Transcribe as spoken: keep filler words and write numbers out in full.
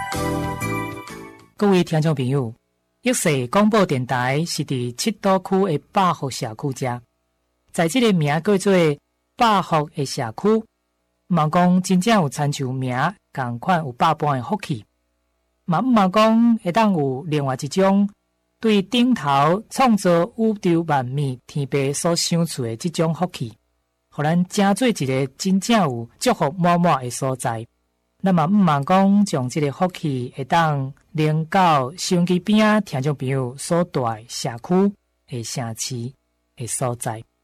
各位听众朋友，益世广播电台是伫七堵区的百福社区遮，在这个名叫做百福的社区，嘛讲真正有亲像名同款有百般的福气，嘛毋嘛讲会当有另外一种对顶头创造宇宙万物天父所想出的这种福气，互咱真做一个真正有祝福满满的所在。那么毋嘛讲将这个福气会当连到手机边听众朋友所在社区的城市的所在。